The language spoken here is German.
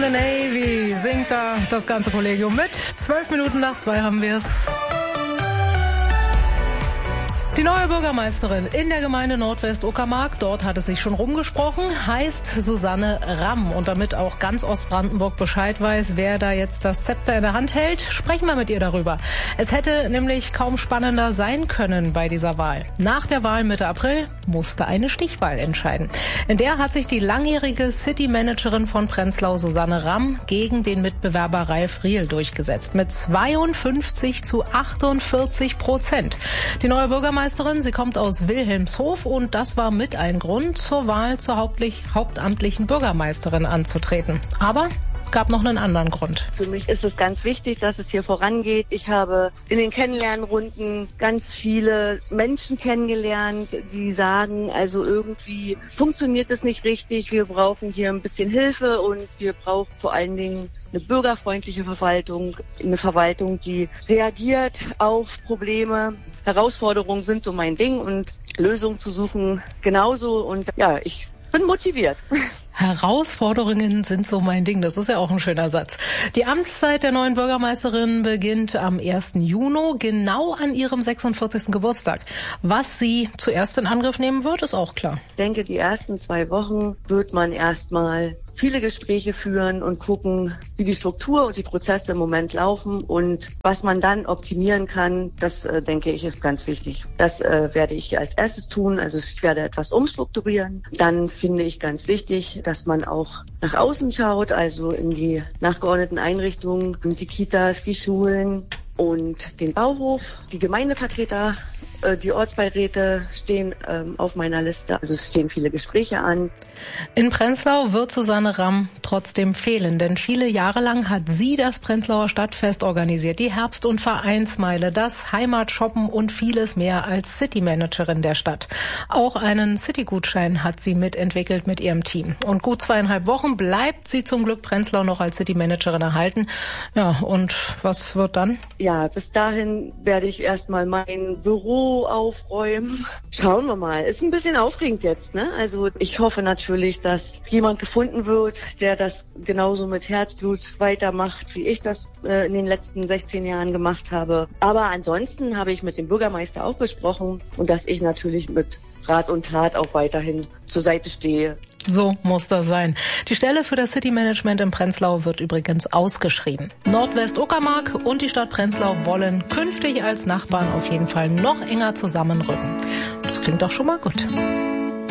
the Navy singt da das ganze Kollegium mit. 12 Minuten nach 2 haben wir es. Die neue Bürgermeisterin in der Gemeinde Nordwest-Uckermark, dort hat es sich schon rumgesprochen, heißt Susanne Ramm. Und damit auch ganz Ostbrandenburg Bescheid weiß, wer da jetzt das Zepter in der Hand hält, sprechen wir mit ihr darüber. Es hätte nämlich kaum spannender sein können bei dieser Wahl. Nach der Wahl Mitte April musste eine Stichwahl entscheiden. In der hat sich die langjährige City-Managerin von Prenzlau, Susanne Ramm, gegen den Mitbewerber Ralf Riehl durchgesetzt. Mit 52-48%. Die neue Bürgermeisterin, sie kommt aus Wilhelmshof und das war mit ein Grund, zur Wahl zur hauptamtlichen Bürgermeisterin anzutreten. Aber gab noch einen anderen Grund. Für mich ist es ganz wichtig, dass es hier vorangeht. Ich habe in den Kennenlernrunden ganz viele Menschen kennengelernt, die sagen, also irgendwie funktioniert es nicht richtig. Wir brauchen hier ein bisschen Hilfe und wir brauchen vor allen Dingen eine bürgerfreundliche Verwaltung, eine Verwaltung, die reagiert auf Probleme. Herausforderungen sind so mein Ding und Lösungen zu suchen genauso. Und ja, ich bin motiviert. Herausforderungen sind so mein Ding. Das ist ja auch ein schöner Satz. Die Amtszeit der neuen Bürgermeisterin beginnt am 1. Juni, genau an ihrem 46. Geburtstag. Was sie zuerst in Angriff nehmen wird, ist auch klar. Ich denke, die ersten 2 Wochen wird man erstmal viele Gespräche führen und gucken, wie die Struktur und die Prozesse im Moment laufen und was man dann optimieren kann, das denke ich ist ganz wichtig. Das werde ich als erstes tun, also ich werde etwas umstrukturieren. Dann finde ich ganz wichtig, dass man auch nach außen schaut, also in die nachgeordneten Einrichtungen, die Kitas, die Schulen und den Bauhof, die Gemeindevertreter. Die Ortsbeiräte stehen auf meiner Liste, also es stehen viele Gespräche an. In Prenzlau wird Susanne Ramm trotzdem fehlen, denn viele Jahre lang hat sie das Prenzlauer Stadtfest organisiert, die Herbst- und Vereinsmeile, das Heimatshoppen und vieles mehr als City-Managerin der Stadt. Auch einen City-Gutschein hat sie mitentwickelt mit ihrem Team. Und gut 2,5 Wochen bleibt sie zum Glück Prenzlau noch als City-Managerin erhalten. Ja, und was wird dann? Ja, bis dahin werde ich erstmal mein Büro aufräumen. Schauen wir mal. Ist ein bisschen aufregend jetzt, ne? Also ich hoffe natürlich, dass jemand gefunden wird, der das genauso mit Herzblut weitermacht, wie ich das in den letzten 16 Jahren gemacht habe. Aber ansonsten habe ich mit dem Bürgermeister auch besprochen und dass ich natürlich mit Rat und Tat auch weiterhin zur Seite stehe. So muss das sein. Die Stelle für das City-Management in Prenzlau wird übrigens ausgeschrieben. Nordwest-Uckermark und die Stadt Prenzlau wollen künftig als Nachbarn auf jeden Fall noch enger zusammenrücken. Das klingt doch schon mal gut.